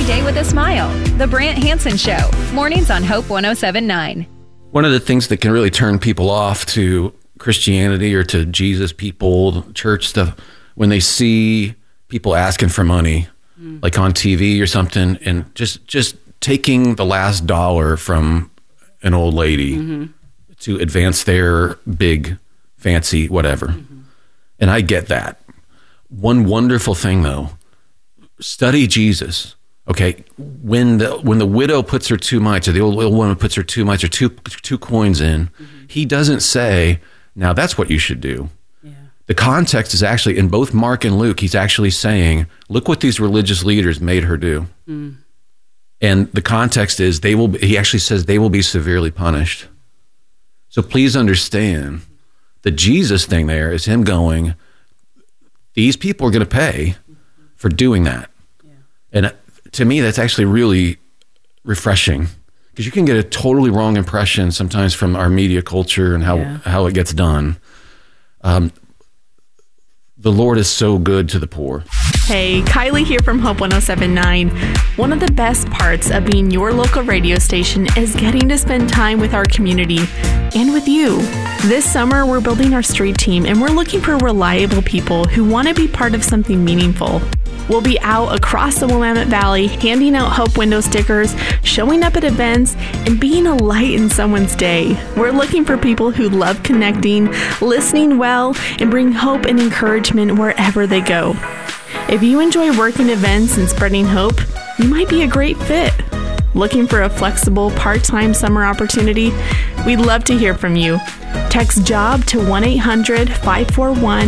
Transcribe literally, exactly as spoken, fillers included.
day with a smile. The Brant Hansen Show. Mornings on Hope one oh seven point nine. One of the things that can really turn people off to Christianity or to Jesus people, church stuff, when they see people asking for money, mm. like on T V or something, and just just taking the last dollar from an old lady mm-hmm. to advance their big, fancy whatever. Mm-hmm. And I get that. One wonderful thing, though, study Jesus. Okay, when the when the widow puts her two mites, or the old, old woman puts her two mites or two two coins in, mm-hmm. he doesn't say, now that's what you should do. Yeah. The context is actually, in both Mark and Luke, he's actually saying, look what these religious leaders made her do. Mm. And the context is, they will. Be, he actually says they will be severely punished. So please understand, the Jesus thing there is him going, these people are going to pay for doing that. Yeah. And to me, that's actually really refreshing, because you can get a totally wrong impression sometimes from our media culture and how, yeah. how it gets done. Um, the Lord is so good to the poor. Hey, Kylie here from Hope one oh seven point nine. One of the best parts of being your local radio station is getting to spend time with our community and with you. This summer, we're building our street team, and we're looking for reliable people who want to be part of something meaningful. We'll be out across the Willamette Valley, handing out Hope window stickers, showing up at events, and being a light in someone's day. We're looking for people who love connecting, listening well, and bring hope and encouragement wherever they go. If you enjoy working events and spreading hope, you might be a great fit. Looking for a flexible part-time summer opportunity? We'd love to hear from you. Text JOB to one eight hundred five four one